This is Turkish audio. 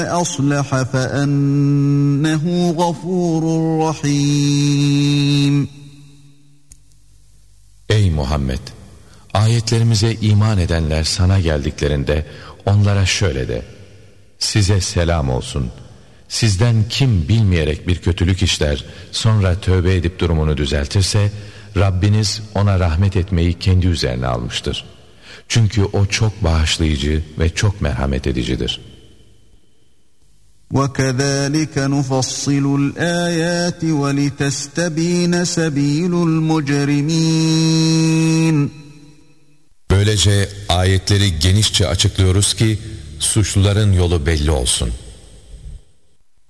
أصلح فأنه غفور رحيم. Ey Muhammed! Ayetlerimize iman edenler sana geldiklerinde onlara şöyle de: size selam olsun. Sizden kim bilmeyerek bir kötülük işler, sonra tövbe edip durumunu düzeltirse, Rabbiniz ona rahmet etmeyi kendi üzerine almıştır. Çünkü o çok bağışlayıcı ve çok merhamet edicidir. وَكَذَٰلِكَ نُفَصِّلُ الْآيَاتِ وَلِتَسْتَب۪ينَ سَب۪يلُ الْمُجْرِم۪ينَ. Böylece ayetleri genişçe açıklıyoruz ki suçluların yolu belli olsun.